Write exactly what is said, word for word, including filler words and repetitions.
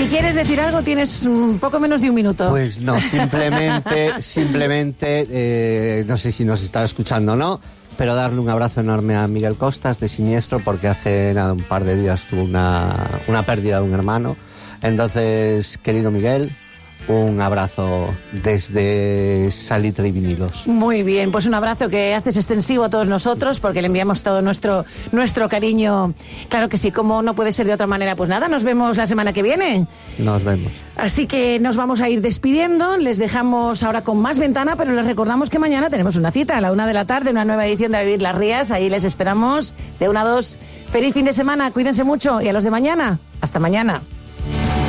Si quieres decir algo, tienes un poco menos de un minuto. Pues no, simplemente, simplemente, eh, no sé si nos está escuchando o no, pero darle un abrazo enorme a Miguel Costas de Siniestro, porque hace nada, un par de días tuvo una, una pérdida de un hermano. Entonces, querido Miguel, un abrazo desde Salitre y Vinilos. Muy bien, pues un abrazo que haces extensivo a todos nosotros, porque le enviamos todo nuestro, nuestro cariño. Claro que sí, como no puede ser de otra manera, pues nada, nos vemos la semana que viene. Nos vemos. Así que nos vamos a ir despidiendo, les dejamos ahora con más ventana, pero les recordamos que mañana tenemos una cita a la una de la tarde, una nueva edición de Vivir las Rías, ahí les esperamos de una a dos. Feliz fin de semana, cuídense mucho y a los de mañana, hasta mañana.